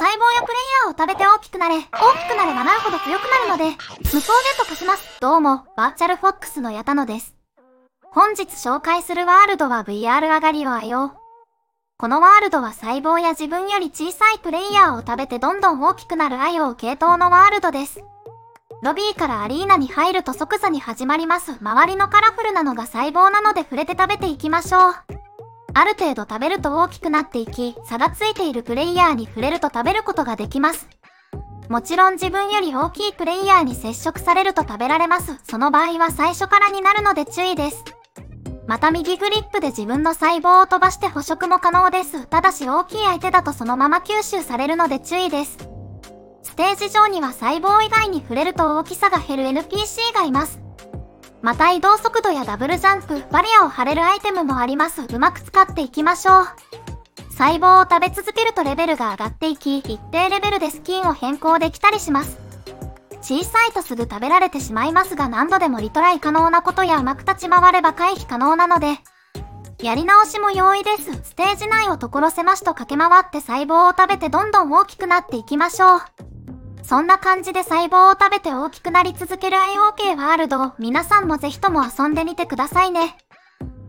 細胞やプレイヤーを食べて大きくなれ。大きくなればなるほど強くなるので、無双 Z 化します。どうも、バーチャルフォックスの矢田野です。本日紹介するワールドは VR 上がりをあよう。このワールドは細胞や自分より小さいプレイヤーを食べてどんどん大きくなるあよう系統のワールドです。ロビーからアリーナに入ると即座に始まります。周りのカラフルなのが細胞なので触れて食べていきましょう。ある程度食べると大きくなっていき、差がついているプレイヤーに触れると食べることができます。もちろん自分より大きいプレイヤーに接触されると食べられます。その場合は最初からになるので注意です。また右グリップで自分の細胞を飛ばして捕食も可能です。ただし大きい相手だとそのまま吸収されるので注意です。ステージ上には細胞以外に触れると大きさが減る NPC がいます。また移動速度やダブルジャンプ、バリアを張れるアイテムもあります。うまく使っていきましょう。細胞を食べ続けるとレベルが上がっていき、一定レベルでスキンを変更できたりします。小さいとすぐ食べられてしまいますが何度でもリトライ可能なことやうまく立ち回れば回避可能なので、やり直しも容易です。ステージ内を所狭しと駆け回って細胞を食べてどんどん大きくなっていきましょう。そんな感じで細胞を食べて大きくなり続ける IoK ワールドを皆さんもぜひとも遊んでみてくださいね。